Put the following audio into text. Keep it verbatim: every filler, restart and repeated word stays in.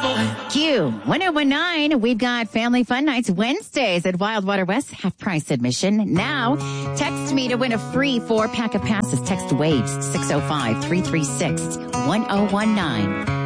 Q one oh one nine. We've got Family Fun Nights Wednesdays at Wildwater West, half price admission. Now, text me to win a free four pack of passes. Text WAVES six oh five, three three six, one oh one nine.